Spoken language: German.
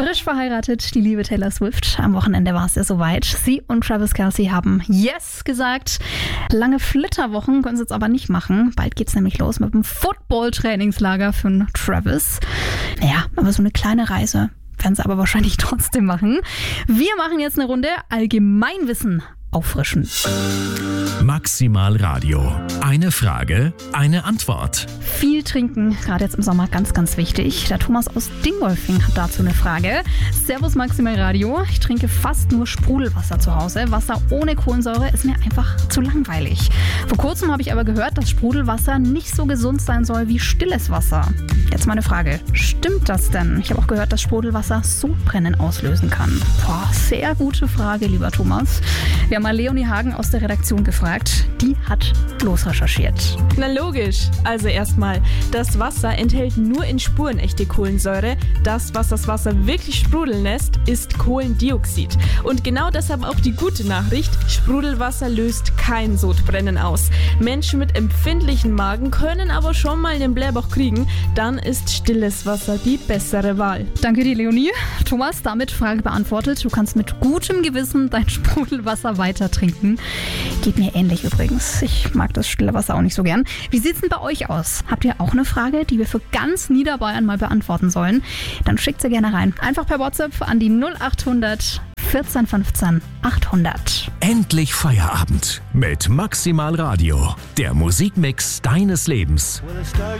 Frisch verheiratet, die liebe Taylor Swift. Am Wochenende war es ja soweit. Sie und Travis Kelce haben Yes gesagt. Lange Flitterwochen können sie jetzt aber nicht machen. Bald geht's nämlich los mit dem Football-Trainingslager für Travis. Naja, aber so eine kleine Reise werden sie aber wahrscheinlich trotzdem machen. Wir machen jetzt eine Runde Allgemeinwissen auffrischen. Maximal Radio. Eine Frage, eine Antwort. Viel trinken, gerade jetzt im Sommer, ganz, ganz wichtig. Der Thomas aus Dingolfing hat dazu eine Frage. Servus Maximal Radio. Ich trinke fast nur Sprudelwasser zu Hause. Wasser ohne Kohlensäure ist mir einfach zu langweilig. Vor kurzem habe ich aber gehört, dass Sprudelwasser nicht so gesund sein soll wie stilles Wasser. Jetzt meine Frage, stimmt das denn? Ich habe auch gehört, dass Sprudelwasser Sodbrennen auslösen kann. Boah, sehr gute Frage, lieber Thomas. Wir haben mal Leonie Hagen aus der Redaktion gefragt. Die hat losrecherchiert. Na logisch. Also erstmal, das Wasser enthält nur in Spuren echte Kohlensäure. Das, was das Wasser wirklich sprudeln lässt, ist Kohlendioxid. Und genau deshalb auch die gute Nachricht, Sprudelwasser löst kein Sodbrennen aus. Menschen mit empfindlichen Magen können aber schon mal den Blähbauch kriegen. Dann ist stilles Wasser die bessere Wahl. Danke dir, Leonie. Thomas, damit Frage beantwortet. Du kannst mit gutem Gewissen dein Sprudelwasser weiter trinken. Geht mir ähnlich übrigens. Ich mag das stille Wasser auch nicht so gern. Wie sieht's denn bei euch aus? Habt ihr auch eine Frage, die wir für ganz Niederbayern mal beantworten sollen? Dann schickt sie gerne rein. Einfach per WhatsApp an die 0800 14 15 800. Endlich Feierabend mit Maximal Radio. Der Musikmix deines Lebens. When I start